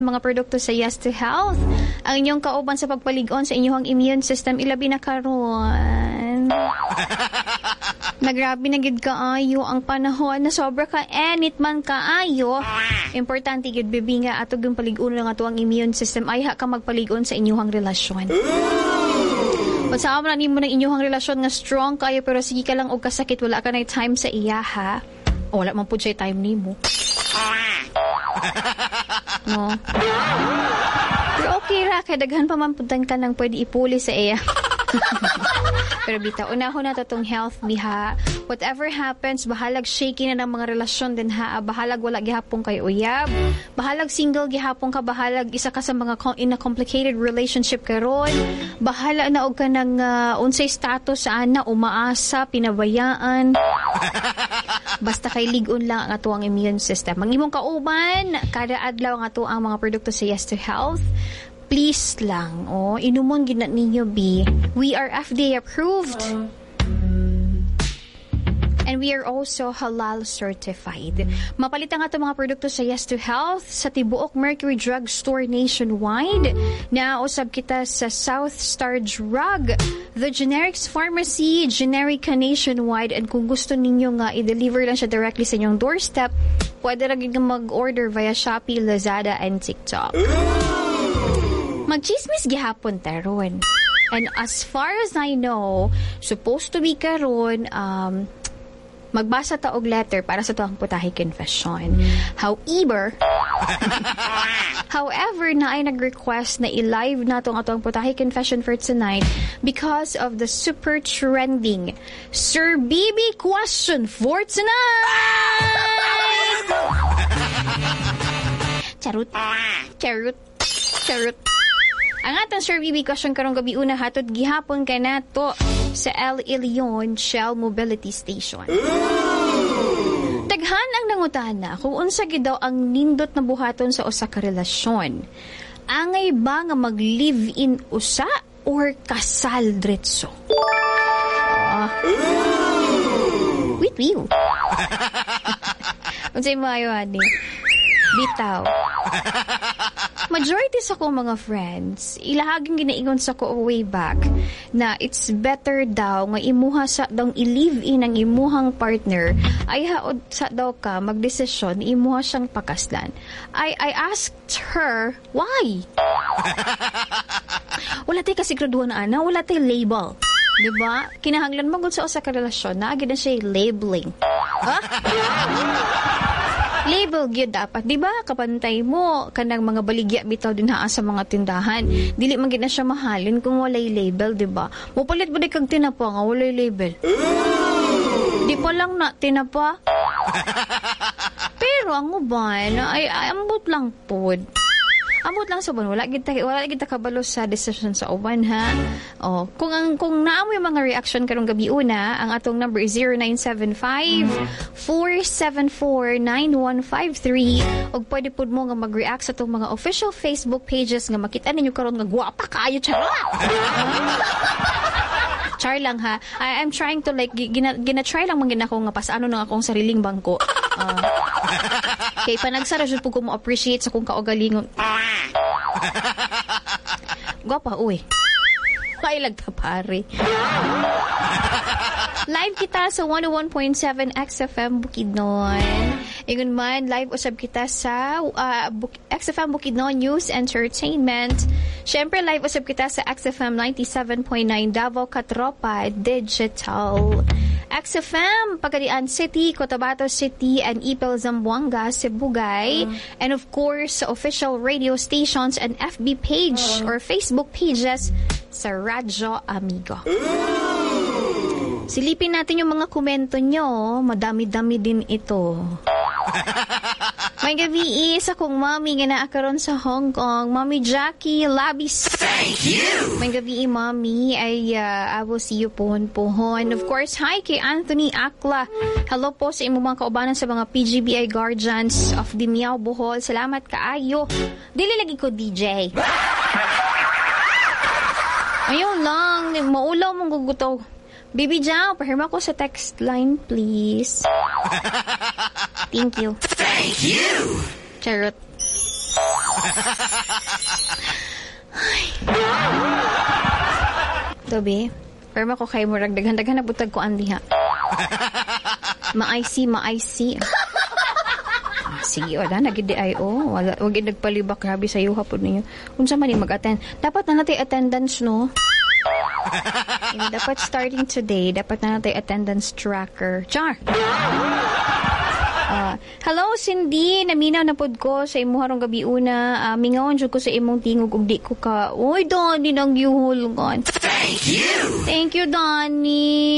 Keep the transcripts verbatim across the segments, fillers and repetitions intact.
mga produkto sa Yes to Health. Ang inyong kauban sa pagpalig-on sa inyong immune system, ilabi na karon. Nagrabi na gid kaayo ang panahon na sobra ka enit man kaayo. Importante gid bibi nga ato gyud palig-on lang ato ang immune system ay ha ka magpalig-on sa inyong relasyon. Masama na nimo ng inyong relasyon nga strong kayo pero sige ka lang og kasakit wala ka na time sa iya ha. O, wala man pud siya time nimo. No. Pero okay ra kay daghan pa man putan ka nang pwede ipuli sa iya. Pero bitaw, unahon na to tong health biha. Whatever happens, bahalag shaky na ng mga relasyon din ha. Bahalag wala gihapon kay uyab. Bahalag single gihapon ka. Bahalag isa ka sa mga in a complicated relationship karon. Bahala na og ka ng uh, unsay status sa ana, umaasa, pinabayaan. Basta kay ligon lang ang ato ang immune system. Ang imong kauban, kada adlaw ang ato ang mga produkto sa Yes to Health. Please lang, oh, inumon gina ninyo, B. We are F D A approved. And we are also halal certified. Mapalitan nga ito mga produkto sa Yes to Health sa tibuok Mercury Drug Store nationwide. Nausab kita sa South Star Drug, The Generics Pharmacy, Generica nationwide. And kung gusto ninyo nga i-deliver lang siya directly sa inyong doorstep, pwede rin mag-order via Shopee, Lazada, and TikTok. Magchismis gihapon taron. And as far as I know, supposed to be karon, um, magbasa ta og letter para sa tuang putahe confession. However, however, na ay nag-request na i-live na itong atong putahe confession for tonight because of the super trending Sir Bibi question for tonight! Charot. Charot. Charot. Ang atong Sir Bibi question karong gabi una hatod gihapon kay nato sa El Elyon Shell Mobility Station. Daghan ang nangutana kung unsa gid daw ang nindot na buhaton sa usa ka relasyon. Angay ba nga mag-live-in usa or kasal diretso? Ah. Wait, wait. Unsay maayo ani? Bitaw. Majority sa ko mga friends, ilahaging ginaingon sa ko way back na it's better daw nga imuha sa daw i-live-in ang imuhang partner ay haod sa daw ka magdesisyon imuha siyang pakaslan. I I asked her, why? Wala tayo kasiguraduhan na ana, wala tayo label. Diba? Kinahanglan magod sa usa ka relasyon na agad na siya labeling. Ha? Label gyud dapat, di ba? Kapantay mo kanang mga baligya bitaw din haa sa mga tindahan. Dili man gyud na siya mahalin kung walay label, di ba? Mupalit ba di kag tinapa nga walay label? Di pa lang na tinapa. Pero ang uban ay, ay ambot lang pod. Amot lang sa uban, wala kita wala kita kabalo sa decision sa uban ha. Oh, kung ang kung naamoy mga reaction karong gabi una, ang atong number is zero nine seven five, four seven four, nine one five three og pwede pud mo nga mag-react sa tong mga official Facebook pages nga makita ninyo karon nga gwapa kaayo charot. Char lang ha. I am trying to like gina, gina try lang man gina ko nga pasano nang akong sariling bangko. Uh, kay panagsara jud pud ko mo appreciate sa kung kaugalingon. Gwapa uy. Kailag ta pare. Live kita sa one oh one point seven X F M Bukidnon. Ingon man, live usab kita sa uh, Buk- X F M Bukidnon News Entertainment. Syempre, live usab kita sa X F M ninety-seven point nine Davao Katropa Digital. X F M, Pagadian City, Cotabato City, and Ipil Zamboanga, Sibugay. Mm. And of course, official radio stations and F B page mm. or Facebook pages sa Radyo Amigo. Mm. Silipin natin yung mga komento nyo. Madami-dami din ito. May gabi isa kong mami nga naakaroon sa Hong Kong. Mami Jackie Labis. Thank you! May gabi mami ay uh, I will see you pohon-pohon. Of course, hi kay Anthony Akla. Hello po sa imong mga kaubanan sa mga P G B I Guardians of Dimiao, Bohol. Salamat kaayo. Dili lagi ko D J. Ayun lang. Maulaw mong gugutaw. Baby Jao, pahirma ko sa text line, please. Thank you. Thank you! Charot. Ay. Tobi, pero ko kay murag daghan-daghan na butag ko andi ha. Ma-I C, ma-I C. Ah, sige, wala, nagidi ay o. Wala, wag nagpalibak, grabe sa iyo hapon ninyo. Kung sa man mag-attend. Dapat na natin attendance, no? Yung dapat starting today, dapat na natin attendance tracker. Char! Uh, hello, Cindy. Naminaw na pod ko sa imo harong gabi una. Uh, mingawon jud ko sa imong tingog ug di ko ka. Oy, Donnie nang yuhulungan. Thank you. Thank you, Donnie.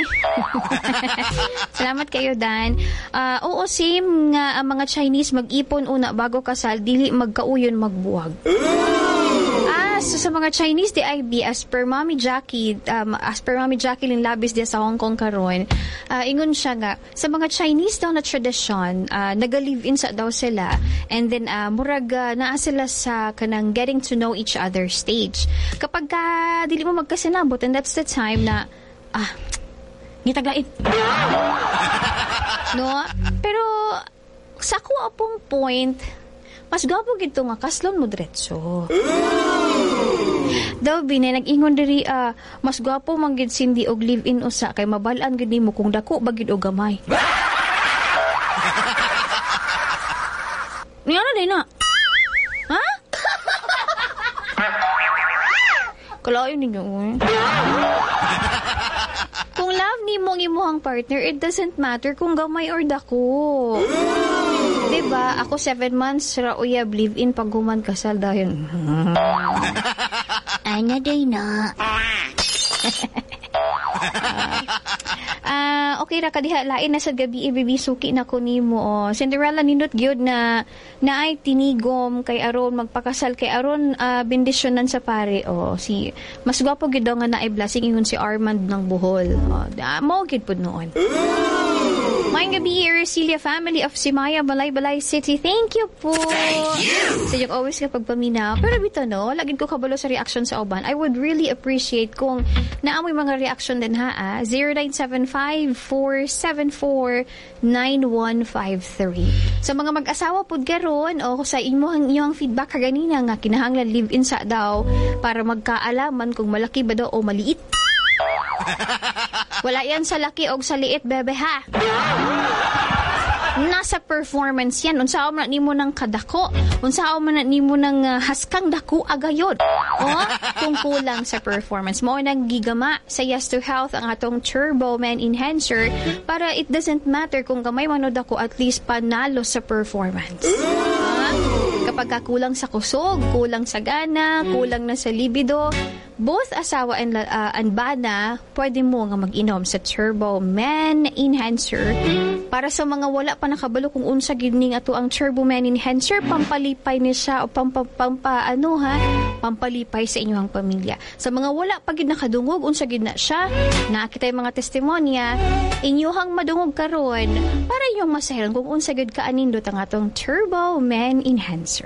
Salamat kayo, Dan. Uh, oo, same nga ang mga Chinese mag-ipon una bago kasal, dili magkauyon magbuwag. Ah, so sa mga Chinese di I B, as per Mommy Jackie, um, as per Mommy Jacqueline Labis di sa Hong Kong karon, uh, ingon siya nga, sa mga Chinese daw na tradition, uh, naga-live-in sa daw sila, and then uh, murag uh, naa sila sa kanang getting to know each other stage. Kapag ka, dili mo magkasinabot, and that's the time na, ah, ngitagain. No? Pero, sa ko apong point, mas gwapo gito nga kaslon mo diretso. Daw bine nag-ingon diri ah, mas gwapo man gid sindi og live-in usa kay mabalaan gid nimo kung dako ba gid o gamay. Ni ano din na? Ha? Kalayo ninyo eh. Kung love nimo ang imuhang partner, it doesn't matter kung gamay or dako. Diba? Ako seven months ra uyab live-in pag human kasal dahil. Ano day na? Ah, uh, okay ra kadiha lain na sa gabi ibibisuki na ko nimo oh. Cinderella nindot gyud na naay tinigom kay aron magpakasal kay aron uh, bendisyonan sa pare oh. Si mas gwapo gyud nga naay blessing ingon si Armand ng Bohol. Oh, da mo gyud pud noon. Mayang gabi, Ercilia family of Simaya, Balay-Balay City. Thank you po. Thank you. So, yung always kapag paminaw. Pero bito, no, lagid ko kabalo sa reaction sa uban. I would really appreciate kung naamoy mga reaction din ha, ah. zero nine seven five, four seven four, nine one five three. Sa mga mag-asawa po garon, o sa inyong, inyong feedback kaganina nga, kinahanglan live-in sa daw para magkaalaman kung malaki ba daw o maliit. Wala yan sa laki o sa liit, bebe, ha? Nasa performance yan. Unsao man nimo ng kadako. Unsao man nimo ng uh, haskang dako agayod. O, kung kulang sa performance. Mo nang gigama sa Yes to Health ang atong Turbo Man Enhancer para it doesn't matter kung gamay manod ako, at least panalo sa performance. Ha? Kapag kulang sa kusog, kulang sa gana, kulang na sa libido, both asawa and, uh, and bana, pwede mo nga mag-inom sa Turbo Man Enhancer. Para sa mga wala pa nakabalo kung unsa gid ning ato ang Turbo Man Enhancer, pampalipay ni siya o pampa, pampa ano ha, pampalipay sa inyong pamilya. Sa mga wala pa gid nakadungog unsa gid na siya, nakita yung mga testimonya, inyuhang madungog karon para inyong masahiran kung unsa gid kaanindot ang atong Turbo Man Enhancer.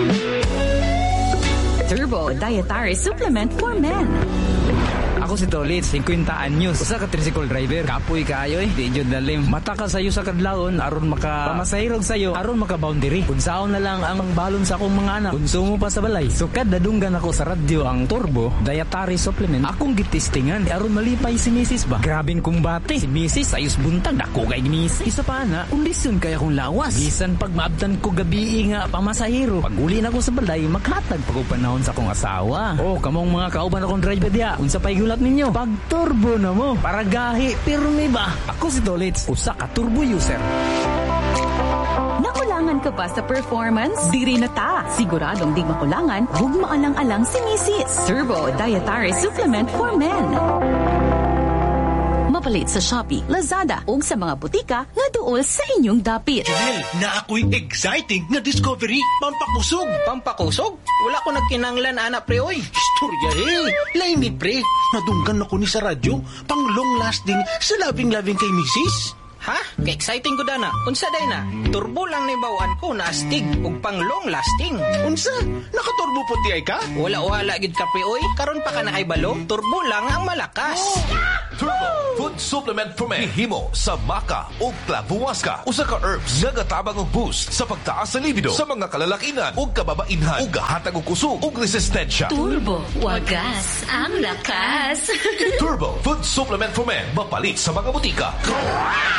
Turbo Dietary Supplement for Men. Ako si Tolitz, fifty anyos. Usa ka tricycle driver. Kapoy kaayo eh. Di jud dalim. Mata ka sayo sa kadlawon aron maka pamasahirog sayo aron maka boundary. Kunsaon na lang ang balon sa akong mga anak. Konsumo pa sa balay. So kada dunggan ako sa radyo ang Turbo Dietary Supplement. Akong gitistingan aron malipay si Missus ba. Grabing kumbate. Si Missus ayos buntag dako kay Missus. Isa pa na, kondisyon kaya akong lawas. Bisan pag maabtan ko gabi nga pamasahiro. Pag uli na ko sa balay, maghatag pa ko panahon sa akong asawa. Oh, kamong mga kauban akong driver dia. Unsa pay gulat ninyo? Pag turbo na mo. Para gahi, pirmi ba? Ako si Tolitz, usa ka turbo user. Nakulangan ka pa sa performance? Diri na ta. Siguradong di makulangan, huwag maalang-alang si Missus Turbo Dietary Supplement for Men. Mapalit sa Shopee, Lazada, ug sa mga butika nga duol sa inyong dapit. Janelle, na ako'y exciting nga discovery. Pampakusog. Pampakusog? Wala ko nagkinanglan, anak pre, oy. Istorya eh. Lain ni pre. Nadunggan ako ni sa radyo. Pang long lasting sa labing-labing kay Missus. Ha? Ka-exciting ko dana. Unsa day na? Turbo lang ni bawaan ko na astig ug pang long lasting. Unsa? Nakaturbo puti ay ka? Wala-wala gid ka pre oy. Karon pa ka na kay balo. Turbo lang ang malakas. Turbo Food Supplement for Men. Himo sa maca o clavuasca. Usa ka herbs nga gatabang og boost sa pagtaas sa libido sa mga kalalakinan ug kababainhan ug gahatag og kusog ug resistensya. Turbo, wagas ang lakas. Turbo Food Supplement for Men. Mapalit sa mga butika.